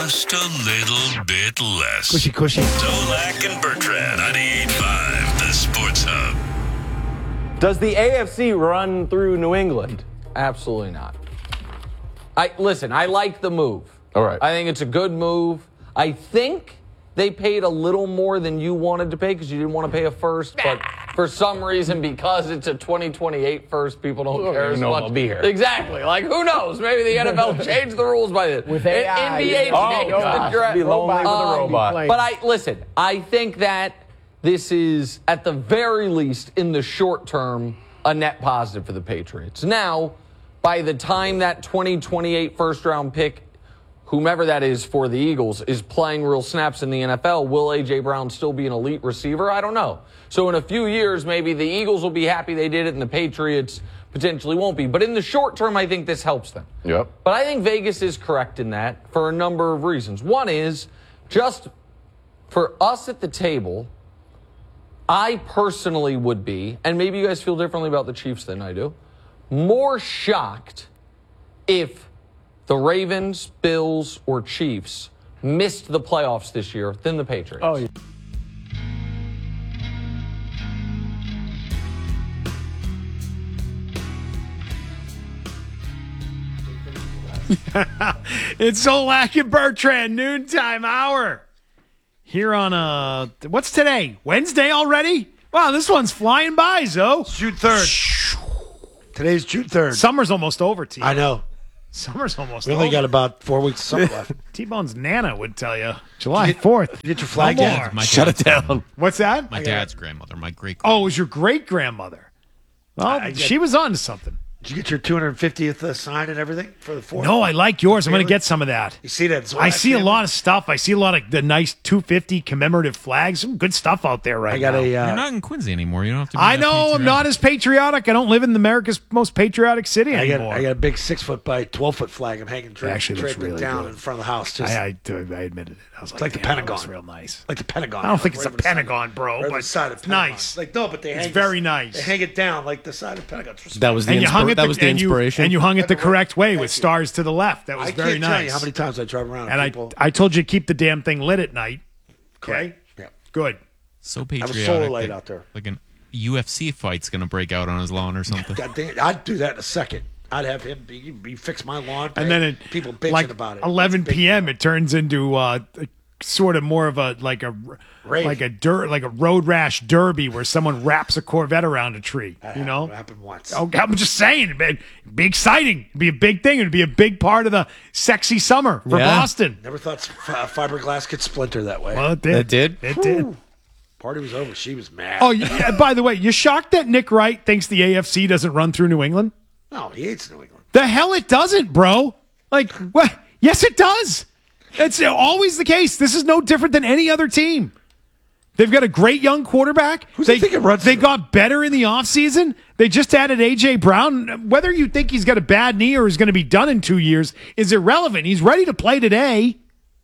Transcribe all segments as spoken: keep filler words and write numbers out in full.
Just a little bit less. Cushy, cushy. Zolak and Bertrand, ninety-eight point five, the Sports Hub. Does the A F C run through New England? Absolutely not. I listen, I like the move. All right. I think it's a good move. I think they paid a little more than you wanted to pay because you didn't want to pay a first, but for some reason, because it's a twenty twenty-eight first, people don't Well, care as no, much. I'll be here. Exactly. Like, who knows? Maybe the N F L changed the rules by this. With A I, N B A yeah. changed Oh, the gosh. draft. Be lonely with a Um, robot. But I listen, I think that this is, at the very least, in the short term, a net positive for the Patriots. Now, by the time that twenty twenty-eight first round pick, whomever that is for the Eagles, is playing real snaps in the N F L, will A J. Brown still be an elite receiver? I don't know. So in a few years, maybe the Eagles will be happy they did it and the Patriots potentially won't be. But in the short term, I think this helps them. Yep. But I think Vegas is correct in that for a number of reasons. One is just for us at the table, I personally would be, and maybe you guys feel differently about the Chiefs than I do, more shocked if the Ravens, Bills, or Chiefs missed the playoffs this year than the Patriots. Oh, yeah. It's Zolak and Bertrand, noontime hour. Here on, uh, what's today? Wednesday already? Wow, this one's flying by, Zo. June third. Today's June third. Summer's almost over, T. I know. Summer's almost We over. only got about four weeks of summer left. T-Bone's Nana would tell you. July fourth. You get your flag No yet? more. My Shut it dad's- down. What's that? My dad's grandmother, my great. Oh, it was your great-grandmother. Well, I get- she was on to something. Did you get your two hundred fiftieth uh, sign and everything for the fourth? No, I like yours. I'm going to Really? get some of that. You see that? I see a lot of stuff. I see a lot of the nice two fifty commemorative flags. Some good stuff out there right I got now. a. You're Uh, not in Quincy anymore. You don't have to. Be I that know I'm patriotic. not as patriotic. I don't live in America's most patriotic city I got. anymore. I got a big six foot by twelve foot flag. I'm hanging dra- Actually looks draping it really down good. in front of the house. Just I, I, I admitted it. I was like, like the damn, that Pentagon. looks real nice. like the Pentagon. I don't think Right it's a over the side- Pentagon, bro, right over but the side of it's Pentagon. nice. Like no, but they It's hang very this- nice. They hang it down like the side of Pentagon. It's That was the, And you hung inspir- it that the, was the and you, inspiration. and you hung it the Thank you. correct way Thank with you. stars to the left. That was I very can't tell nice. you how many times I drive around. and I, people. I told you to keep the damn thing lit at night. Okay, Yeah. good. So I patriotic. have a solar light that, out there. Like an U F C fight's gonna break out on his lawn or something. God damn, I'd do that in a second. I'd have him be, be fix my lawn. And then it people bitching like about it. eleven It's big p.m. deal. It turns into uh, sort of more of a like a Rave. like a dirt like a road rash derby where someone wraps a Corvette around a tree. That You happened- know. it happened once. Oh, I'm just saying, man. It'd be exciting. It'd be a big thing. It'd be a big part of the sexy summer for Yeah. Boston. Never thought f- fiberglass could splinter that way. Well, it did. It did? It did. Whew. Party was over. She was mad. Oh, yeah, by the way, you shocked that Nick Wright thinks the A F C doesn't run through New England? no, he hates New England. The hell it doesn't, bro. Like, what? Yes, it does. It's always the case. This is no different than any other team. They've got a great young quarterback. Who's they he thinking runs they through? got better in the offseason. They just added A J. Brown. Whether you think he's got a bad knee or is going to be done in two years is irrelevant. He's ready to play today.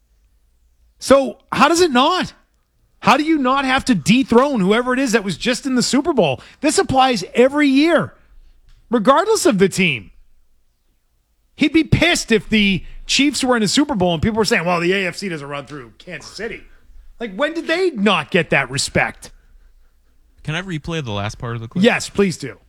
So how does it not? How do you not have to dethrone whoever it is that was just in the Super Bowl? This applies every year, regardless of the team. He'd be pissed if the Chiefs were in a Super Bowl and people were saying, well, the A F C doesn't run through Kansas City. Like, when did they not get that respect? Can I replay the last part of the clip? Yes, please do.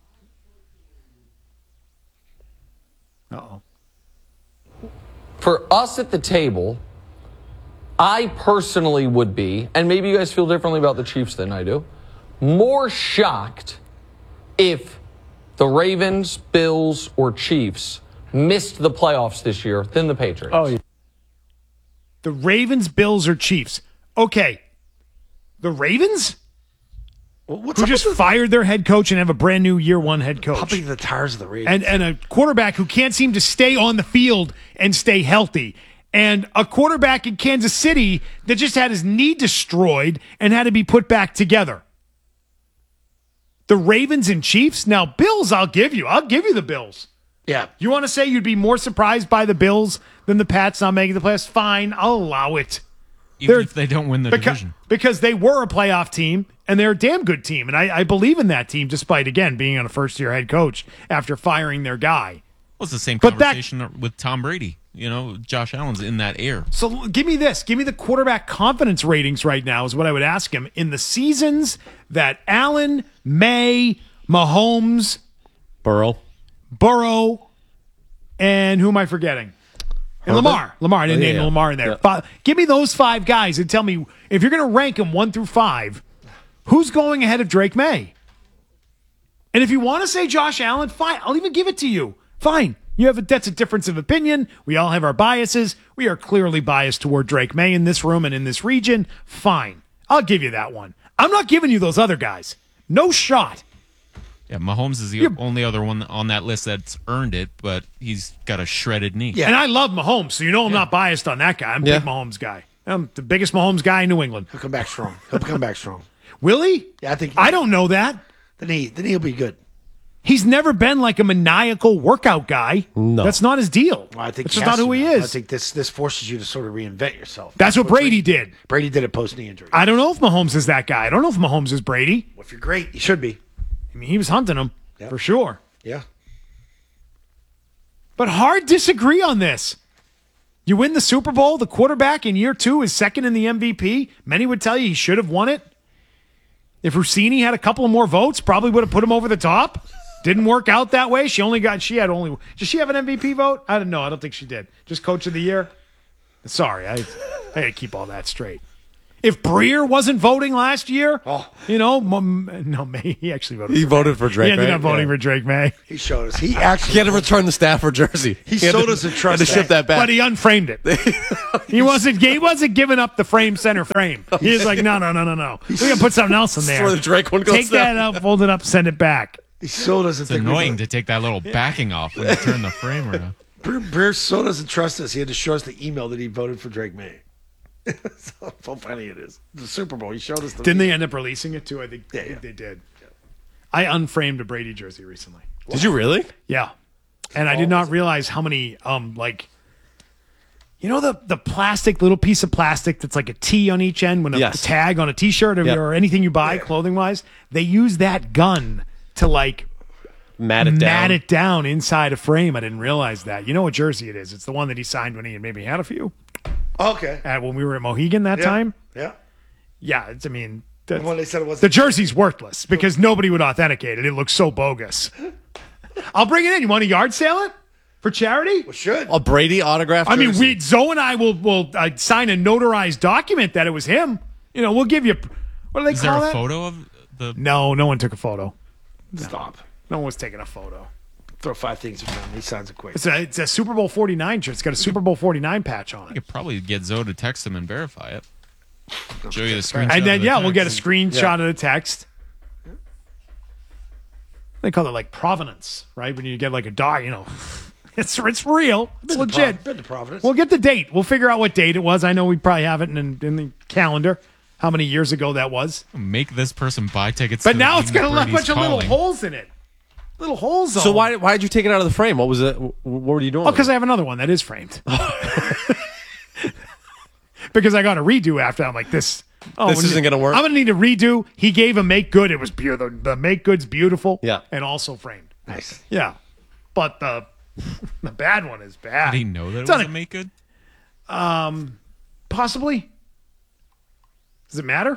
Uh-oh. For us at the table, I personally would be, and maybe you guys feel differently about the Chiefs than I do, more shocked if the Ravens, Bills, or Chiefs missed the playoffs this year than the Patriots. Oh, yeah. The Ravens, Bills, or Chiefs. Okay. The Ravens? Well, what's Who up just with fired their head coach and have a brand new year one head the, coach. pumping the tires of the Ravens? and and a quarterback who can't seem to stay on the field and stay healthy. And a quarterback in Kansas City that just had his knee destroyed and had to be put back together. The Ravens and Chiefs? Now, Bills, I'll give you. I'll give you the Bills. yeah, You want to say you'd be more surprised by the Bills than the Pats not making the playoffs? Fine, I'll allow it. Even They're- if they don't win the Because, division. because they were a playoff team, and they're a damn good team. And I, I believe in that team, despite, again, being on a first-year head coach after firing their guy. Well, it's the same But that- conversation with Tom Brady. You know, Josh Allen's in that air. So give me this. Give me the quarterback confidence ratings right now is what I would ask him. In the seasons that Allen, May, Mahomes, Burrow. Burrow, and who am I forgetting? And Herbert? Lamar. Lamar. I didn't Oh, yeah, name yeah. Lamar in there. Yeah. Fi- give me those five guys and tell me, if you're going to rank them one through five, who's going ahead of Drake May? And if you want to say Josh Allen, fine. I'll even give it to you. Fine. You have a, that's a difference of opinion. We all have our biases. We are clearly biased toward Drake May in this room and in this region. Fine. I'll give you that one. I'm not giving you those other guys. No shot. Yeah, Mahomes is the You're- only other one on that list that's earned it, but he's got a shredded knee. Yeah. And I love Mahomes, so you know I'm not biased on that guy. I'm a Yeah. big Mahomes guy. I'm the biggest Mahomes guy in New England. He'll come back strong. He'll come back strong. Will he? Yeah, I think. I don't know that. Then he, then he'll be good. He's never been like a maniacal workout guy. No. That's not his deal. Well, I think That's he just has not who to he now. is. I think this this forces you to sort of reinvent yourself. That's what Brady did. Brady did it post knee injury. I don't know if Mahomes is that guy. I don't know if Mahomes is Brady. Well, if you're great, you should be. I mean, he was hunting him Yep. for sure. Yeah. But hard disagree on this. You win the Super Bowl, the quarterback in year two is second in the M V P. Many would tell you he should have won it. If Rossini had a couple of more votes, probably would have put him over the top. Didn't work out that way. She only got, she had only, did she have an M V P vote? I don't know. I don't think she did. Just coach of the year. Sorry. I, I had to keep all that straight. If Breer wasn't voting last year, Oh. you know, m- no, May, he actually voted He for voted for May. Drake He ended May? up voting Yeah. for Drake May. He showed us. He actually He had to return the Stafford jersey. He had so to- doesn't trust had to ship that back. But he unframed it. he wasn't he wasn't giving up the frame center frame. He was like, no, no, no, no, no. We're gonna put something else in there. where the Drake one goes Take that down. out, fold it up, send it back. he so doesn't It's think annoying we're- to take that little backing off when you turn the frame around. Breer, Breer so doesn't trust us. He had to show us the email that he voted for Drake May. so how funny it is. The Super Bowl. He showed us the. Didn't they end up releasing it too? I think, Yeah, I think yeah. they did. I unframed a Brady jersey recently. Did you really? Yeah. And I did not realize how many um like you know the the plastic little piece of plastic that's like a T on each end when a Yes. tag on a t-shirt or, Yep. or anything you buy clothing wise, they use that gun to like Mat it down. mat it down inside a frame. I didn't realize that. You know what jersey it is? It's the one that he signed when he maybe had a few Okay. at when we were at Mohegan that Yeah. time. Yeah. Yeah, it's I mean that's, When they said it was the jersey's worthless because nobody would authenticate it. It looks so bogus. I'll bring it in. You want to yard sale it for charity? Well, should. A Brady autograph I mean, jersey? we Zoe and I will will uh, sign a notarized document that it was him. You know, we'll give you. What do they Is there call a that? photo of the? No, no one took a photo. Stop. No one was taking a photo. Throw five things around. He signs it quick. It's a it's a Super Bowl forty-nine shirt. It's got a Super Bowl forty-nine patch on You it. could probably get Zoe to text him and verify it. Show you the screenshot. And then of the yeah, we'll get a text. screenshot of the text. They call it like provenance, right? When you get like a dog, you know, it's it's real. It's Been to legit. Prov- Been to Providence. We'll get the date. We'll figure out what date it was. I know we probably have it in, in the calendar. How many years ago that was? Make this person buy tickets. But to now the it's game got a that bunch of Brady's little calling. holes in it. Little holes. So why why did you take it out of the frame? What was it? What were you doing? Oh, because I have another one that is framed. Because I got a redo after. I'm like this. Oh, This when isn't you- gonna work? I'm gonna need a redo. He gave a make good. It was beautiful. The, the make good's beautiful. Yeah. and also framed. Nice. Yeah, but the the bad one is bad. Did he know that it It's was on a make good? Possibly. Does it matter?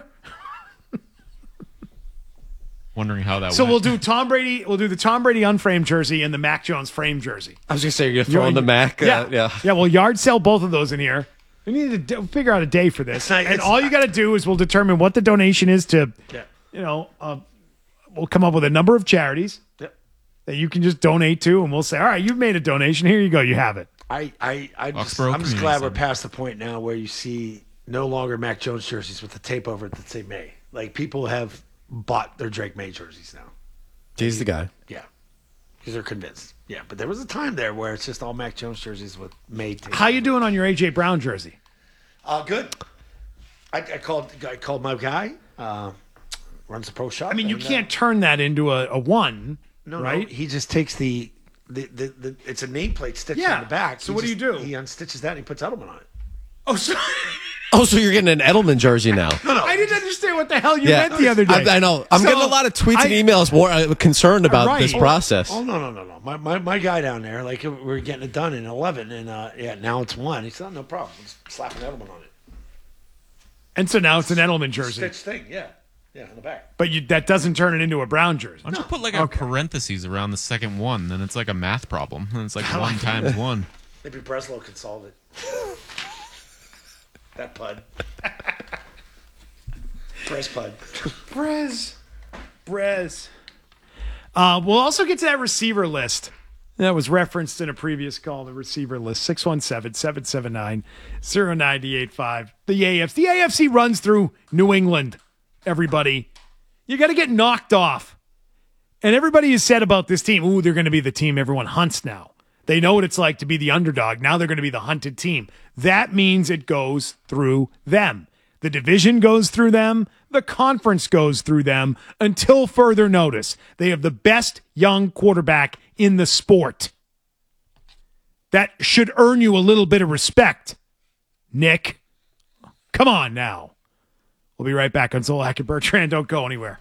Wondering how that. So went. we'll do Tom Brady. We'll do the Tom Brady unframed jersey and the Mac Jones framed jersey. I was gonna say you're throwing the Mac. Uh, Yeah, yeah. yeah. We'll yard sell both of those in here. We need to d- figure out a day for this, It's not- and it's- all you got to do is we'll determine what the donation is to. Yeah. You know, uh, we'll come up with a number of charities Yep. that you can just donate to, and we'll say, all right, you've made a donation. Here you go. You have it. I, I, I just, Foxborough I'm just Community glad we're Center. past the point now where you see no longer Mac Jones jerseys with the tape over it that say May. Like people have bought their Drake May jerseys now. He's the guy. Yeah. Because they're convinced. Yeah. But there was a time there where it's just all Mac Jones jerseys with May tape. How you doing on your A J Brown jersey? Uh, good. I, I called I called my guy, uh, runs a pro shop. I mean, you and, uh, can't turn that into a, a one, No, right? no, he just takes the the, the, the it's a nameplate stitched Yeah. on the back. So He what do you just- do? He unstitches that and he puts Edelman on it. Oh, so, Oh, so you're getting an Edelman jersey now? No, no, I didn't understand what the hell you Yeah. meant the other day. I, I know. I'm So, getting a lot of tweets I- and emails more uh, concerned about Right. this Oh, process. Oh no no no no! My, my my guy down there, like we we're getting it done in eleven, and uh, yeah, now it's one. He said, oh, no problem. Just slap an Edelman on it. And so now it's an Edelman jersey. Stitch thing, yeah, yeah, in the back. But you, that doesn't turn it into a Brown jersey. Why don't you put like a Okay. parentheses around the second one? Then it's like a math problem. Then it's like one times one. Maybe Breslow can solve it. That pud. Press pud. Brez. Brez. Uh, we'll also get to that receiver list. That was referenced in a previous call, the receiver list, six one seven, seven seven nine, zero nine eight five. The A F C. The A F C runs through New England, everybody. You got to get knocked off. And everybody has said about this team, ooh, they're going to be the team everyone hunts now. They know what it's like to be the underdog. Now they're going to be the hunted team. That means it goes through them. The division goes through them. The conference goes through them until further notice. They have the best young quarterback in the sport. That should earn you a little bit of respect, Nick. Come on now. We'll be right back on Zolak and Bertrand. Don't go anywhere.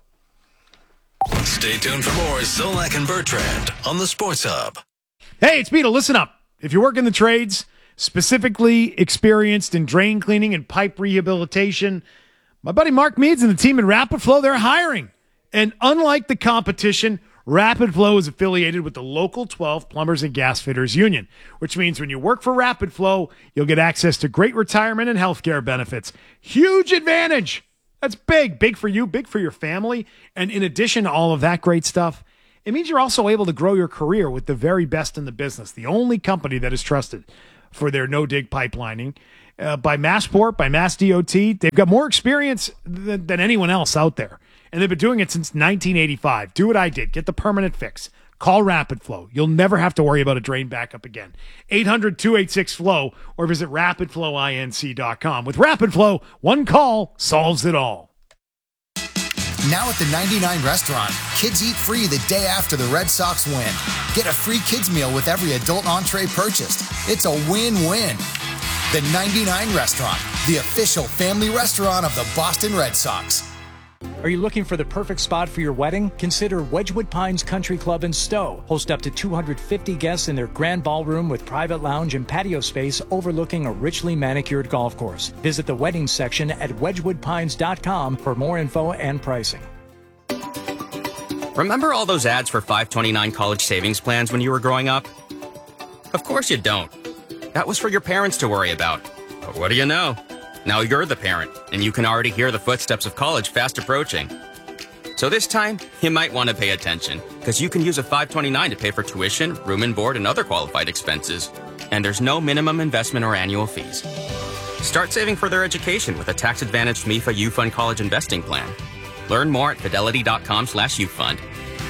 Stay tuned for more Zolak and Bertrand on the Sports Hub. Hey, it's Beto. Listen up. If you work in the trades, specifically experienced in drain cleaning and pipe rehabilitation, my buddy Mark Meads and the team in Rapid Flow, they're hiring. And unlike the competition, Rapid Flow is affiliated with the local twelve Plumbers and Gas Fitters Union, which means when you work for Rapid Flow, you'll get access to great retirement and healthcare benefits. Huge advantage. That's big. Big for you, big for your family. And in addition to all of that great stuff, it means you're also able to grow your career with the very best in the business, the only company that is trusted for their no-dig pipelining uh, by Massport, by Mass D O T. They've got more experience th- than anyone else out there, and they've been doing it since nineteen eighty-five. Do what I did. Get the permanent fix. Call Rapid Flow. You'll never have to worry about a drain backup again. eight hundred, two eight six, F L O W or visit rapid flow inc dot com. With Rapid Flow, one call solves it all. Now at the ninety-nine Restaurant, kids eat free the day after the Red Sox win. Get a free kids meal with every adult entree purchased. It's a win-win. The ninety-nine Restaurant, the official family restaurant of the Boston Red Sox. Are you looking for the perfect spot for your wedding? Consider Wedgwood Pines Country Club in Stowe. Host up to two hundred fifty guests in their grand ballroom with private lounge and patio space overlooking a richly manicured golf course. Visit the weddings section at wedgwood pines dot com for more info and pricing. Remember all those ads for five twenty-nine college savings plans when you were growing up? Of course you don't. That was for your parents to worry about. But what do you know? Now you're the parent, and you can already hear the footsteps of college fast approaching. So this time, you might want to pay attention, because you can use a five twenty-nine to pay for tuition, room and board, and other qualified expenses. And there's no minimum investment or annual fees. Start saving for their education with a tax-advantaged M I F A U-Fund College Investing Plan. Learn more at fidelity dot com slash U-Fund.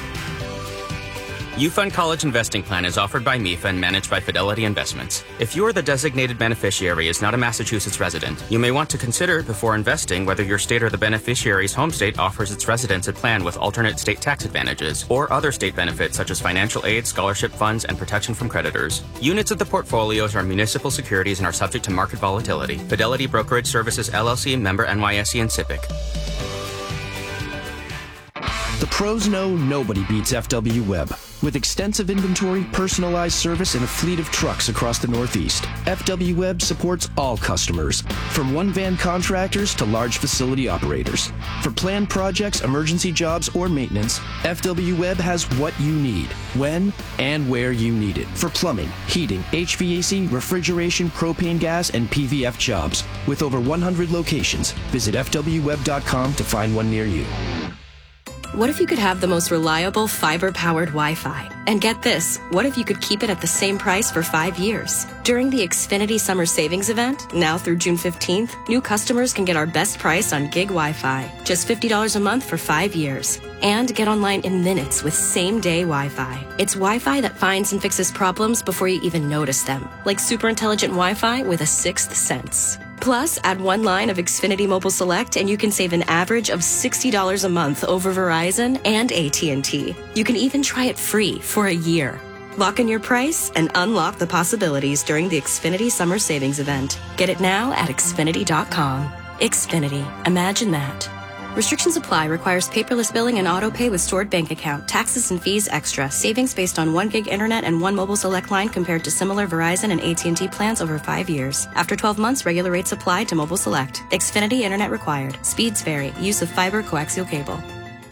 U-Fund College Investing Plan is offered by M I F A and managed by Fidelity Investments. If you or the designated beneficiary is not a Massachusetts resident, you may want to consider before investing whether your state or the beneficiary's home state offers its residents a plan with alternate state tax advantages or other state benefits such as financial aid, scholarship funds, and protection from creditors. Units of the portfolios are municipal securities and are subject to market volatility. Fidelity Brokerage Services, L L C, member N Y S E and SIPC. The pros know nobody beats F W Web. With extensive inventory, personalized service, and a fleet of trucks across the Northeast, F W Web supports all customers, from one-van contractors to large facility operators. For planned projects, emergency jobs, or maintenance, F W Web has what you need, when and where you need it. For plumbing, heating, H V A C, refrigeration, propane gas, and P V F jobs. With over one hundred locations, visit f w web dot com to find one near you. What if you could have the most reliable fiber-powered Wi-Fi? And get this, what if you could keep it at the same price for five years? During the Xfinity Summer Savings Event, now through June fifteenth, new customers can get our best price on gig Wi-Fi, just fifty dollars a month for five years. And get online in minutes with same-day Wi-Fi. It's Wi-Fi that finds and fixes problems before you even notice them, like super intelligent Wi-Fi with a sixth sense. Plus, add one line of Xfinity Mobile Select and you can save an average of sixty dollars a month over Verizon and A T and T. You can even try it free for a year. Lock in your price and unlock the possibilities during the Xfinity Summer Savings Event. Get it now at xfinity dot com. Xfinity. Imagine that. Restrictions apply. Requires paperless billing and auto pay with stored bank account. Taxes and fees extra. Savings based on one gig internet and one mobile select line compared to similar Verizon and A T and T plans over five years. After twelve months, regular rates apply to mobile select. Xfinity internet required. Speeds vary. Use of fiber coaxial cable.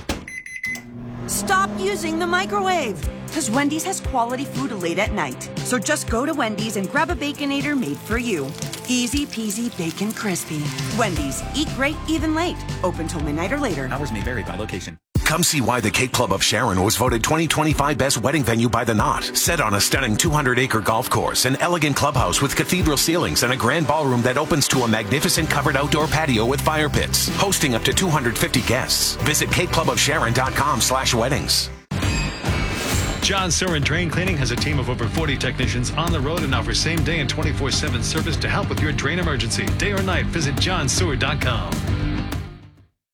Stop using the microwave, because Wendy's has quality food late at night. So just go to Wendy's and grab a Baconator made for you. Easy peasy bacon crispy. Wendy's, eat great even late. Open till midnight or later. Hours may vary by location. Come see why the Cape Club of Sharon was voted twenty twenty-five Best Wedding Venue by The Knot. Set on a stunning two hundred acre golf course, an elegant clubhouse with cathedral ceilings, and a grand ballroom that opens to a magnificent covered outdoor patio with fire pits. Hosting up to two hundred fifty guests. Visit cape club of sharon dot com slash weddings. John Surin Drain Cleaning has a team of over forty technicians on the road and offers same-day and twenty-four seven service to help with your drain emergency. Day or night, visit john sewer dot com.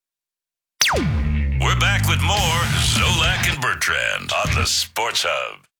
We're back with more Zolak and Bertrand on the Sports Hub.